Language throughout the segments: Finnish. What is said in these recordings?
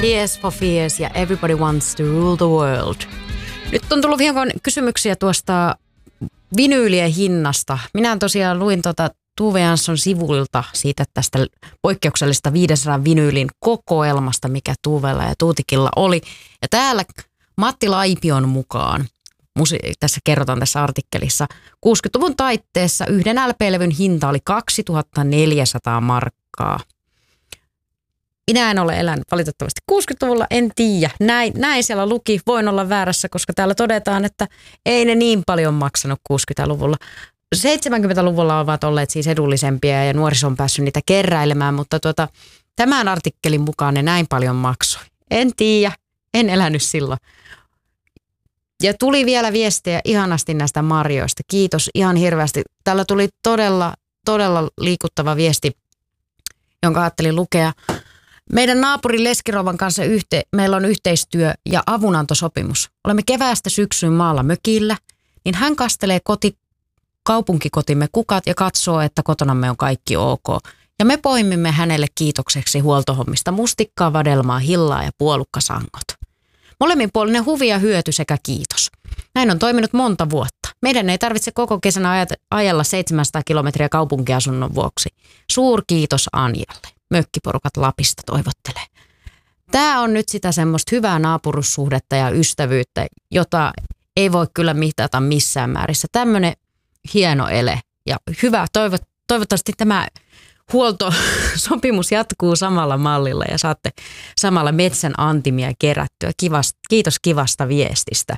Tears for Fears ja Everybody Wants to Rule the World. Nyt on tullut hieman kysymyksiä tuosta vinyylien hinnasta. Minä tosiaan luin Tove Jansson sivuilta siitä tästä poikkeuksellisesta 500 vinyylin kokoelmasta, mikä Tuvella ja Tuutikilla oli. Ja täällä Matti Laipion mukaan, tässä kerrotaan tässä artikkelissa, 60-luvun taitteessa yhden LP-levyn hinta oli 2400 markkaa. Minä en ole elänyt valitettavasti 60-luvulla, en tiedä. Näin siellä luki, voin olla väärässä, koska täällä todetaan, että ei ne niin paljon maksanut 60-luvulla. 70-luvulla ovat olleet siis edullisempia ja nuoriso on päässyt niitä keräilemään, mutta tämän artikkelin mukaan ne näin paljon maksoi. En tiedä, en elänyt silloin. Ja tuli vielä viestejä ihanasti näistä marjoista. Kiitos ihan hirveästi. Täällä tuli todella liikuttava viesti, jonka ajattelin lukea. Meidän naapurin Leskirouvan kanssa meillä on yhteistyö ja avunantosopimus. Olemme keväästä syksyyn maalla mökillä, niin hän kastelee kaupunkikotimme kukat ja katsoo, että kotonamme on kaikki ok. Ja me poimimme hänelle kiitokseksi huoltohommista mustikkaa, vadelmaa, hillaa ja puolukkasangot. Molemminpuolinen huvi ja hyöty sekä kiitos. Näin on toiminut monta vuotta. Meidän ei tarvitse koko kesänä ajella 700 kilometriä kaupunkiasunnon vuoksi. Suurkiitos Anjalle. Mökkiporukat Lapista toivottelee. Tämä on nyt sitä semmoista hyvää naapurussuhdetta ja ystävyyttä, jota ei voi kyllä mitata missään määrissä. Tämmöinen hieno ele ja hyvä. Toivottavasti tämä huoltosopimus jatkuu samalla mallilla ja saatte samalla metsän antimia kerättyä. Kiitos kivasta viestistä.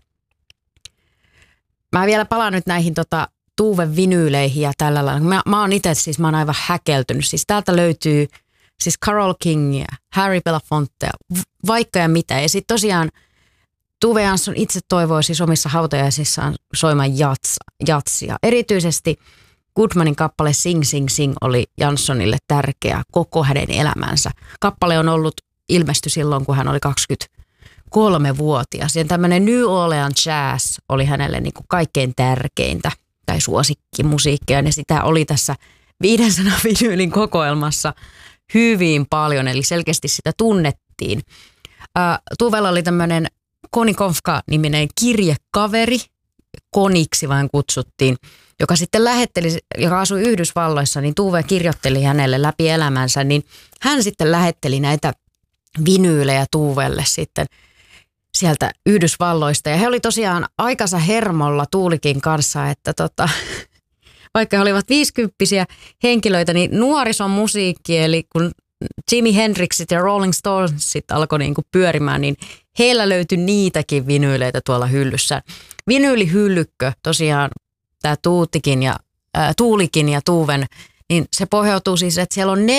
Mä vielä palaan nyt näihin Tuven vinyyleihin ja tällä lailla. Mä oon itse mä oon aivan häkeltynyt. Siis täältä löytyy siis Carole Kingia, Harry Belafontea, vaikka ja mitä. Ja sitten tosiaan Tove Jansson itse toivoi siis omissa hautajaisissaan soimaan jatsia. Erityisesti Goodmanin kappale Sing Sing Sing oli Janssonille tärkeä koko hänen elämänsä. Kappale on ollut ilmesty silloin, kun hän oli 23-vuotias. Ja tämmöinen New Orleans jazz oli hänelle niin kuin kaikkein tärkeintä tai suosikkimusiikkia. Ja sitä oli tässä 500 vinyylin kokoelmassa hyvin paljon, eli selkeästi sitä tunnettiin. Tuvella oli tämmöinen Koni Konfka-niminen kirjekaveri, Koniksi vain kutsuttiin, joka sitten lähetteli, joka asui Yhdysvalloissa, niin Tuve kirjoitteli hänelle läpi elämänsä, niin hän sitten lähetteli näitä vinyylejä Tuvelle sitten sieltä Yhdysvalloista. Ja he oli tosiaan aikansa hermolla Tuulikin kanssa, että vaikka he olivat 50-vuotiaita henkilöitä, niin nuorison musiikki, eli kun Jimi Hendrixit ja Rolling Stonesit alkoi niin kuin pyörimään, niin heillä löytyi niitäkin vinyyleitä tuolla hyllyssä. Vinyylihyllykkö, tosiaan tämä Tuulikin ja Tuven, niin se pohjautuu siis, että siellä on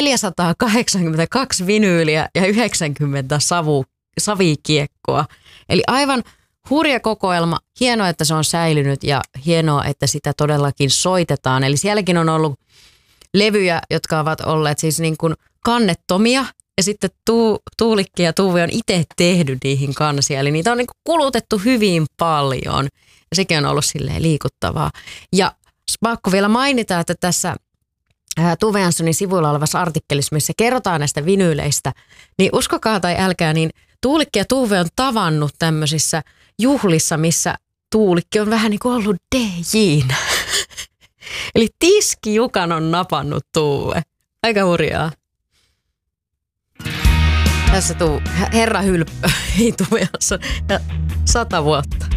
482 vinyyliä ja 90 savikiekkoa. Eli aivan hurja kokoelma. Hienoa, että se on säilynyt ja hienoa, että sitä todellakin soitetaan. Eli sielläkin on ollut levyjä, jotka ovat olleet siis niin kuin kannettomia ja sitten Tuulikki ja Tuve on itse tehnyt niihin kansia. Eli niitä on niin kuin kulutettu hyvin paljon ja sekin on ollut silleen liikuttavaa. Ja pakko vielä mainita, että tässä Tove Janssonin sivuilla olevassa artikkelissa, missä kerrotaan näistä vinyyleistä, niin uskokaa tai älkää, niin Tuulikki ja Tuve on tavannut tämmöisissä juhlissa, missä Tuulikki on vähän niin kuin ollut DJ:nä. Eli Tiski Jukan on napannut Tuve. Aika hurjaa. Tässä herra Hylppö, ei Tove Jansson, 100 vuotta.